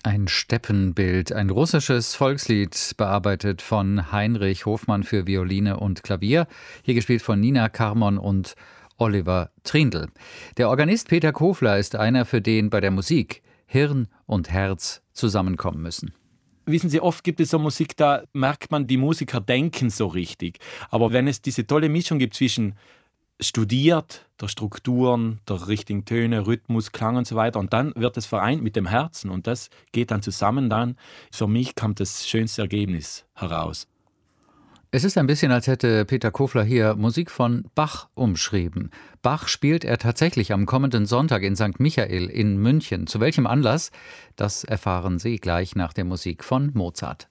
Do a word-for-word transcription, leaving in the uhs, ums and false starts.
Ein Steppenbild, ein russisches Volkslied, bearbeitet von Heinrich Hofmann für Violine und Klavier, hier gespielt von Nina Karmon und Oliver Trindl. Der Organist Peter Kofler ist einer, für den bei der Musik Hirn und Herz zusammenkommen müssen. Wissen Sie, oft gibt es so Musik, da merkt man, die Musiker denken so richtig. Aber wenn es diese tolle Mischung gibt zwischen studiert, der Strukturen, der richtigen Töne, Rhythmus, Klang und so weiter, und dann wird es vereint mit dem Herzen und das geht dann zusammen, dann für mich kommt das schönste Ergebnis heraus. Es ist ein bisschen, als hätte Peter Kofler hier Musik von Bach umschrieben. Bach spielt er tatsächlich am kommenden Sonntag in Sankt Michael in München. Zu welchem Anlass? Das erfahren Sie gleich nach der Musik von Mozart.